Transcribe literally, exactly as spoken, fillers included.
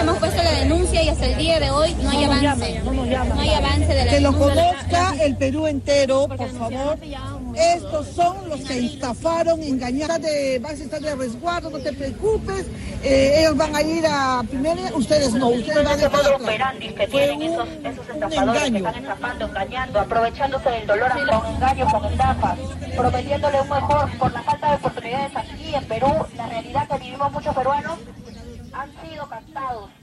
hemos puesto la denuncia y hasta el día de hoy no hay no avance. Llaman, no, nos llaman. No hay avance de la Que lo denuncia. conozca el Perú entero, por favor. Estos son los que estafaron, engañaron. De, vas a estar de resguardo, no te preocupes. Eh, ellos van a ir a primero, ustedes no, ustedes van a estar modus atrás. operandi que Fue tienen un, esos, esos un estafadores que engaño. están estafando, engañando, aprovechándose del dolor con engaños, con estafas, prometiéndole un mejor por la falta de oportunidades aquí en Perú. La realidad que vivimos muchos peruanos han sido captados